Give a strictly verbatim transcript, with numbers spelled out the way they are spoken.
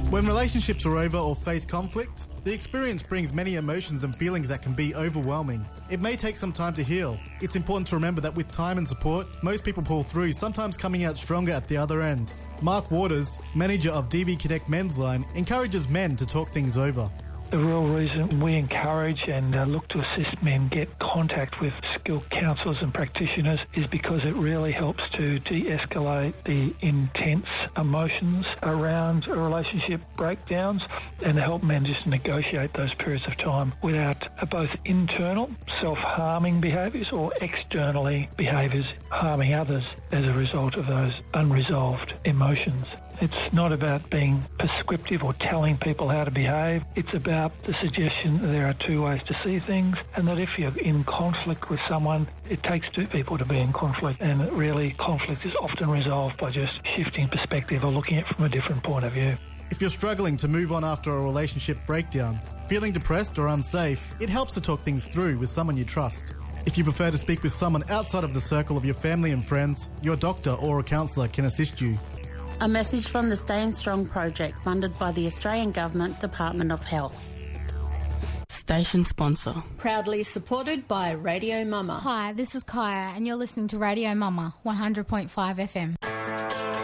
When relationships are over or face conflict, the experience brings many emotions and feelings that can be overwhelming. It may take some time to heal. It's important to remember that with time and support, most people pull through, sometimes coming out stronger at the other end. Mark Waters, manager of D V Connect Men's Line, encourages men to talk things over. The real reason we encourage and uh, look to assist men get contact with skilled counsellors and practitioners is because it really helps to de-escalate the intense emotions around relationship breakdowns and to help men just negotiate those periods of time without uh, both internal self-harming behaviours or externally behaviours harming others as a result of those unresolved emotions. It's not about being prescriptive or telling people how to behave. It's about the suggestion that there are two ways to see things and that if you're in conflict with someone, it takes two people to be in conflict, and that really conflict is often resolved by just shifting perspective or looking at it from a different point of view. If you're struggling to move on after a relationship breakdown, feeling depressed or unsafe, it helps to talk things through with someone you trust. If you prefer to speak with someone outside of the circle of your family and friends, your doctor or a counsellor can assist you. A message from the Staying Strong project funded by the Australian Government Department of Health. Station sponsor. Proudly supported by Radio Mama. Hi, this is Kaya and you're listening to Radio Mama, one hundred point five F M.